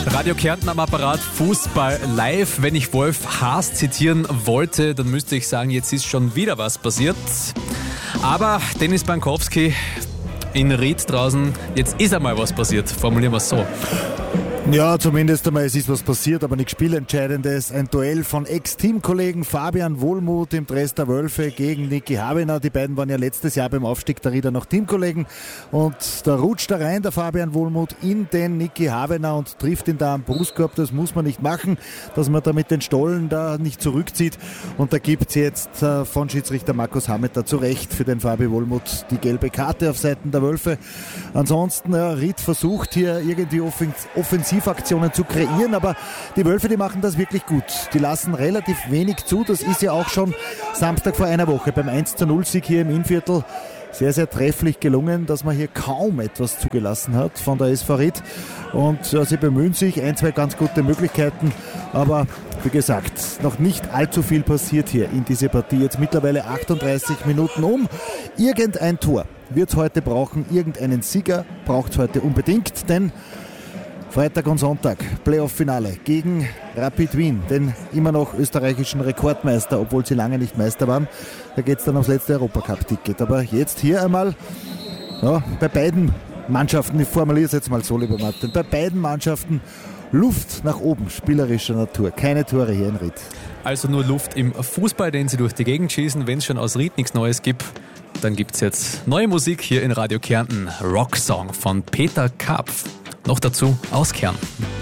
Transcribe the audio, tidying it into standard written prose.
Radio Kärnten am Apparat, Fußball live. Wenn ich Wolf Haas zitieren wollte, dann müsste ich sagen, jetzt ist schon wieder was passiert. Aber Dennis Bankowski in Ried draußen, jetzt ist einmal was passiert. Formulieren wir es so. Ja, zumindest einmal, es ist was passiert, aber nichts Spielentscheidendes. Ein Duell von Ex-Teamkollegen Fabian Wohlmuth im Dress der Wölfe gegen Niki Habener. Die beiden waren ja letztes Jahr beim Aufstieg der Rieder noch Teamkollegen. Und da rutscht da rein, der Fabian Wohlmuth, in den Niki Habener und trifft ihn da am Brustkorb. Das muss man nicht machen, dass man da mit den Stollen da nicht zurückzieht. Und da gibt's jetzt von Schiedsrichter Markus Hameter zu Recht für den Fabi Wohlmuth die gelbe Karte auf Seiten der Wölfe. Ansonsten, Ried versucht hier irgendwie Offensivaktionen zu kreieren, aber die Wölfe, die machen das wirklich gut. Die lassen relativ wenig zu. Das ist ja auch schon Samstag vor einer Woche beim 1:0-Sieg hier im Innviertel sehr, sehr trefflich gelungen, dass man hier kaum etwas zugelassen hat von der SV Ried. Und sie bemühen sich, ein, zwei ganz gute Möglichkeiten, aber wie gesagt, noch nicht allzu viel passiert hier in dieser Partie. Jetzt mittlerweile 38 Minuten um. Irgendein Tor wird es heute brauchen, irgendeinen Sieger braucht es heute unbedingt, denn Freitag und Sonntag, Playoff-Finale gegen Rapid Wien, den immer noch österreichischen Rekordmeister, obwohl sie lange nicht Meister waren. Da geht es dann ums letzte Europacup-Ticket. Aber jetzt hier einmal, ja, bei beiden Mannschaften, ich formuliere es jetzt mal so, lieber Martin, bei beiden Mannschaften Luft nach oben, spielerischer Natur. Keine Tore hier in Ried. Also nur Luft im Fußball, den sie durch die Gegend schießen. Wenn es schon aus Ried nichts Neues gibt, dann gibt es jetzt neue Musik hier in Radio Kärnten. Rocksong von Peter Kapf. Noch dazu aus Kärnten.